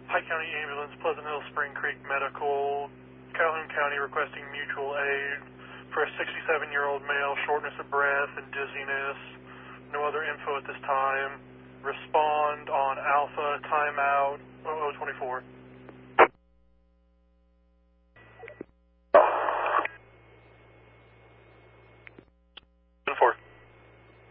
Pike County Ambulance, Pleasant Hill, Spring Creek Medical, Calhoun County requesting mutual aid for a 67-year-old male, shortness of breath and dizziness. No other info at this time. Respond on Alpha, timeout, 0024.